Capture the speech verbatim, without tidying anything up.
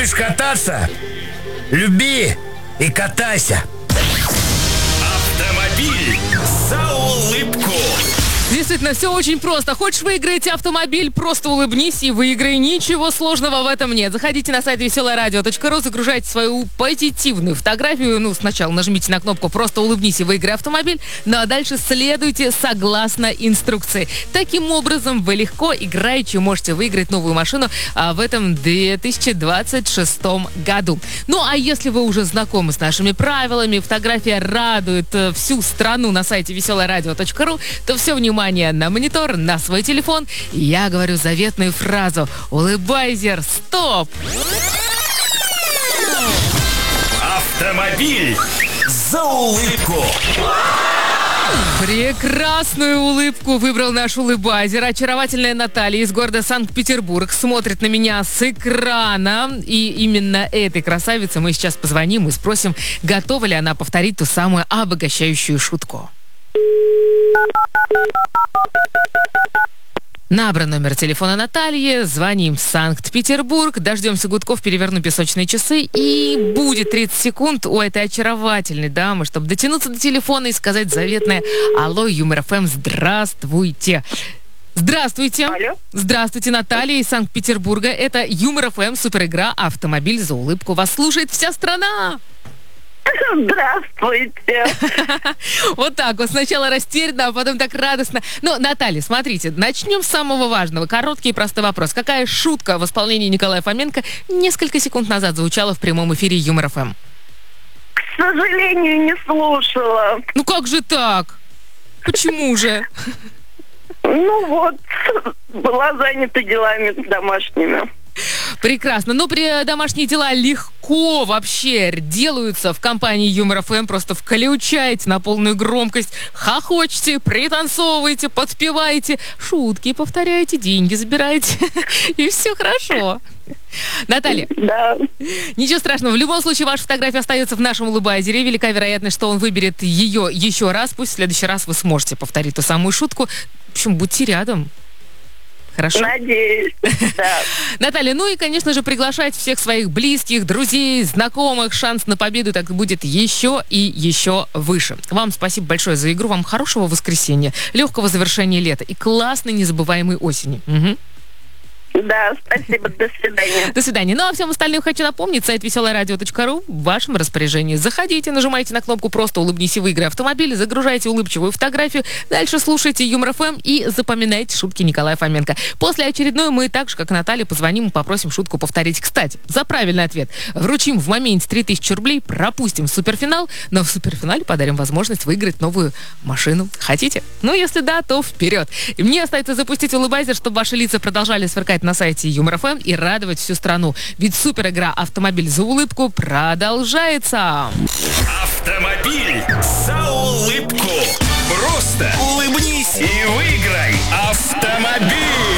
Любишь кататься? Люби и катайся. Автомобиль за улыбку. Действительно, все очень просто. Хочешь выиграть автомобиль, просто улыбнись и выиграй. Ничего сложного в этом нет. Заходите на сайт веселое радио точка ру, загружайте свою позитивную фотографию. Ну, сначала нажмите на кнопку «Просто улыбнись и выиграй автомобиль», ну а дальше следуйте согласно инструкции. Таким образом, вы легко, играючи, можете выиграть новую машину а, в этом две тысячи двадцать шестом году. Ну, а если вы уже знакомы с нашими правилами, фотография радует э, всю страну на сайте веселое радио точка ру, то все внимание на монитор, на свой телефон. И я говорю заветную фразу: улыбайзер, стоп! Автомобиль за улыбку. Прекрасную улыбку выбрал наш улыбайзер. Очаровательная Наталья из города Санкт-Петербург смотрит на меня с экрана. И именно этой красавице мы сейчас позвоним и спросим, готова ли она повторить ту самую обогащающую шутку. Набран номер телефона Натальи, звоним в Санкт-Петербург, дождемся гудков, переверну песочные часы, и будет тридцать секунд у этой очаровательной дамы, чтобы дотянуться до телефона и сказать заветное «Алло, Юмор ФМ, здравствуйте!» Здравствуйте. Алло. Здравствуйте, Наталья из Санкт-Петербурга. Это Юмор ФМ, суперигра «Автомобиль за улыбку». Вас слушает вся страна. Здравствуйте. Вот так вот. Сначала растерянно, а потом так радостно. Ну, Наталья, смотрите, начнем с самого важного. Короткий и простой вопрос. Какая шутка в исполнении Николая Фоменко несколько секунд назад звучала в прямом эфире Юмор ФМ? К сожалению, не слушала. Ну как же так? Почему же? Ну вот, была занята делами домашними. Прекрасно. Ну, при домашние дела легко вообще делаются в компании Юмор ФМ. Просто включайте на полную громкость, хохочете, пританцовываете, подпеваете, шутки повторяете, деньги забираете. И все хорошо. Наталья, Да. ничего страшного. В любом случае, ваша фотография остается в нашем улыбайзере. Велика вероятность, что он выберет ее еще раз. Пусть в следующий раз вы сможете повторить ту самую шутку. В общем, будьте рядом. Хорошо? Надеюсь, да. Наталья, ну и, конечно же, приглашать всех своих близких, друзей, знакомых. Шанс на победу так будет еще и еще выше. Вам спасибо большое за игру. Вам хорошего воскресенья, легкого завершения лета и классной незабываемой осени. Угу. Да, спасибо, до свидания. До свидания. Ну а всем остальным хочу напомнить, сайт веселое радио точка ру в вашем распоряжении. Заходите, нажимайте на кнопку «Просто улыбнись и выиграй автомобиль», загружайте улыбчивую фотографию, дальше слушайте Юмор ФМ и запоминайте шутки Николая Фоменко. После очередной мы так же, как Наталья, позвоним и попросим шутку повторить. Кстати, за правильный ответ вручим в моменте три тысячи рублей, пропустим в суперфинал, но в суперфинале подарим возможность выиграть новую машину. Хотите? Ну, если да, то вперед. И мне остается запустить улыбайзер, чтобы ваши лица продолжали сверкать на сайте Юмор ФМ и радовать всю страну. Ведь суперигра «Автомобиль за улыбку» продолжается. Автомобиль за улыбку. Просто улыбнись и выиграй автомобиль.